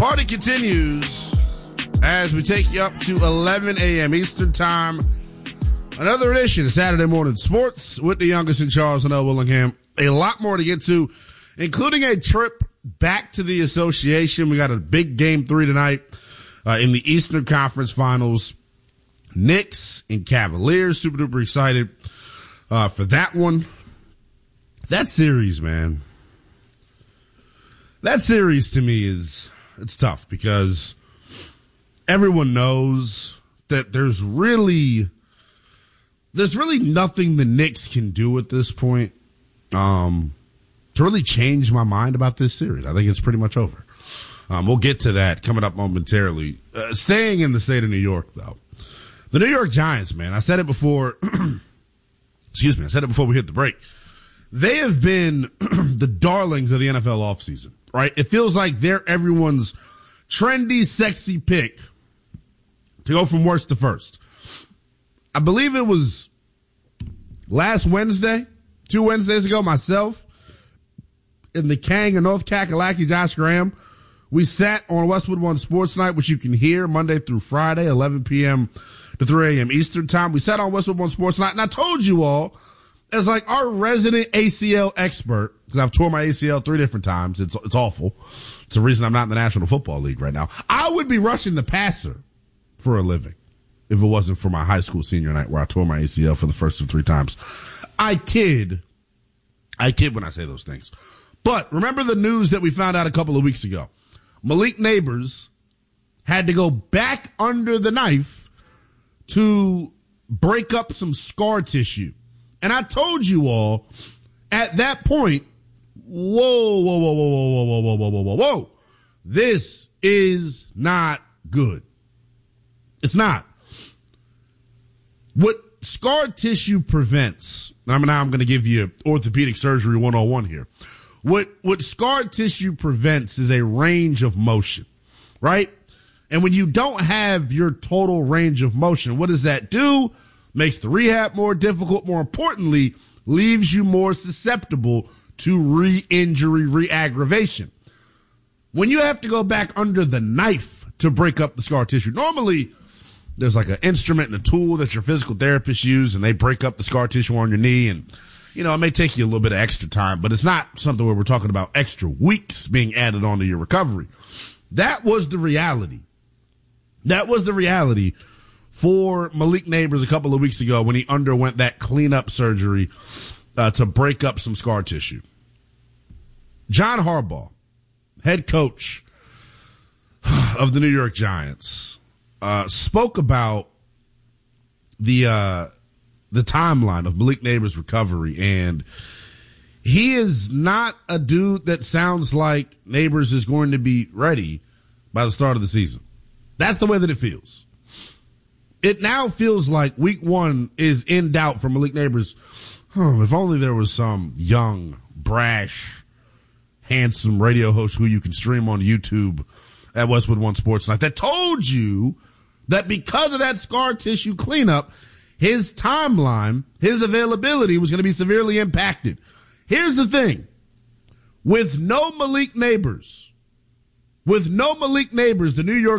Party continues as we take you up to 11 a.m. Eastern Time. Another edition of Saturday Morning Sports with the youngest in Charles and L. Willingham. A lot more to get to, including a trip back to the association. We got a big game 3 tonight in the Eastern Conference Finals. Knicks and Cavaliers. Super duper excited for that one. That series, man. That series to me it's tough because everyone knows that there's really nothing the Knicks can do at this point to really change my mind about this series. I think it's pretty much over. We'll get to that coming up momentarily. Staying in the state of New York, though. The New York Giants, man, I said it before. Excuse me, I said it before we hit the break. They have been the darlings of the NFL offseason, right? It feels like they're everyone's trendy, sexy pick to go from worst to first. I believe it was last Wednesday, 2 Wednesdays ago, myself and the Kang of North Kakalaki, Josh Graham, we sat on Westwood One Sports Night, which you can hear Monday through Friday, 11 p.m. to 3 a.m. Eastern Time. We sat on Westwood One Sports Night, and I told you all, as like our resident ACL expert, because I've torn my ACL 3 different times. It's awful. It's the reason I'm not in the National Football League right now. I would be rushing the passer for a living if it wasn't for my high school senior night where I tore my ACL for the first of 3 times. I kid when I say those things. But remember the news that we found out a couple of weeks ago. Malik Neighbors had to go back under the knife to break up some scar tissue. And I told you all at that point, whoa. This is not good. It's not. What scar tissue prevents, now I'm going to give you orthopedic surgery 101 here. What scar tissue prevents is a range of motion, right? And when you don't have your total range of motion, what does that do? Makes the rehab more difficult. More importantly, leaves you more susceptible to re-injury, re-aggravation. When you have to go back under the knife to break up the scar tissue, normally there's like an instrument and a tool that your physical therapist use, and they break up the scar tissue on your knee. And, you know, it may take you a little bit of extra time, but it's not something where we're talking about extra weeks being added onto your recovery. That was the reality. That was the reality for Malik Neighbors a couple of weeks ago when he underwent that cleanup surgery to break up some scar tissue. John Harbaugh, head coach of the New York Giants, spoke about the timeline of Malik Neighbors' recovery, and he is not a dude that sounds like Neighbors is going to be ready by the start of the season. That's the way that it feels. It now feels like week 1 is in doubt for Malik Neighbors. If only there was some young, brash, handsome radio host who you can stream on YouTube at Westwood One Sports Night that told you that because of that scar tissue cleanup, his timeline, his availability was going to be severely impacted. Here's the thing. With no Malik Neighbors, the New York